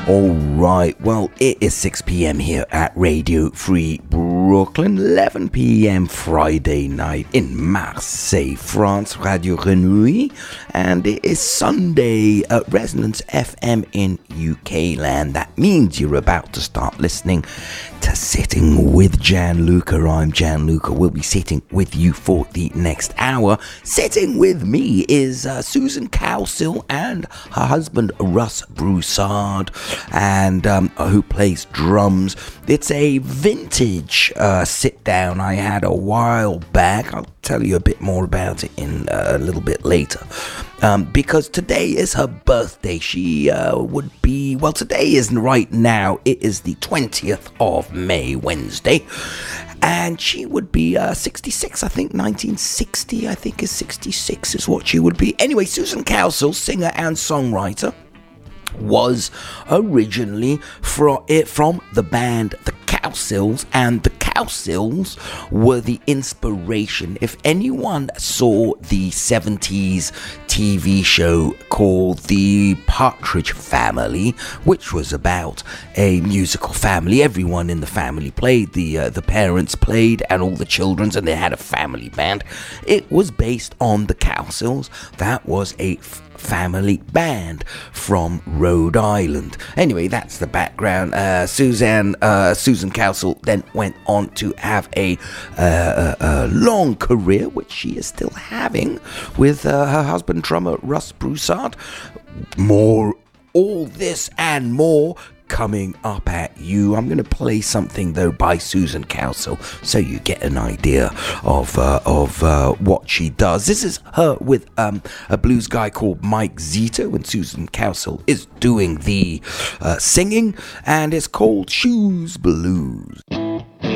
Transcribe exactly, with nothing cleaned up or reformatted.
Alright, well, it is six p.m. here at Radio Free Brooklyn, eleven p.m. Friday night in Marseille, France, Radio Grenouille, and it is Sunday at Resonance F M in U K land. That means you're about to start listening to Sitting with Gianluca. I'm Gianluca. We'll be sitting with you for the next hour. Sitting with me is uh, Susan Cowsill and her husband Russ Broussard, and um, who plays drums. It's a vintage uh, sit down I had a while back. I'll tell you a bit more about it in uh, a little bit later. Um, because today is her birthday. She uh, would be, well, today is right now, it is the twentieth of May, Wednesday, and she would be uh, sixty-six, I think, nineteen sixty, I think is sixty-six is what she would be. Anyway, Susan Cowsill, singer and songwriter, was originally from, it, from the band The Cowsills, and The Cowsills were the inspiration. If anyone saw the seventies T V show called The Partridge Family, which was about a musical family, everyone in the family played, the uh, the parents played, and all the children, and they had a family band. It was based on The Cowsills. That was a f- family band from Rhode Island. Anyway, that's the background. Uh, Suzanne, uh, Susan Cowsill then went on to have a, uh, a, a long career, which she is still having, with uh, her husband, drummer Russ Broussard. More, all this and more coming up at you. I'm going to play something though by Susan Cowsill so you get an idea of uh, of uh, what she does. This is her with um, a blues guy called Mike Zito, and Susan Cowsill is doing the uh, singing, and it's called Shoes Blues.